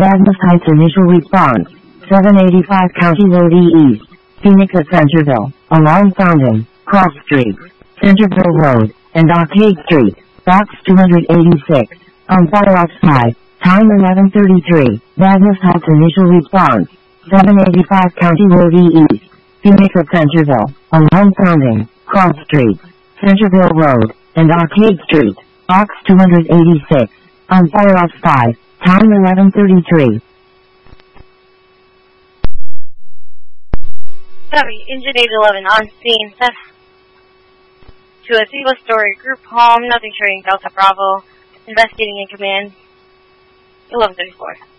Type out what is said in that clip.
Douglas Heights initial response, 785 County Road E East, Phoenix at Centerville, along Fountain, Cross Street, Centerville Road, and Arcade Street, Box 286, on Fire Ops 5, time 11:33, Douglas Heights initial response, 785 County Road E East, Phoenix at Centerville, along Fountain, Cross Street, Centerville Road, and Arcade Street, Box 286, on Fire Ops 5, time 11:33. Copy, Engine 811 on scene, set to a single-story group home, nothing showing Delta Bravo, investigating in command, 1134.